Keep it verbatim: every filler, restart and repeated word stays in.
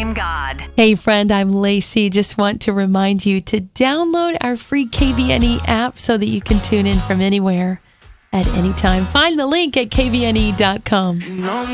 from God. Hey friend, I'm Lacey. Just want to remind you to download our free K V N E app so that you can tune in from anywhere at any time. Find the link at K V N E dot com.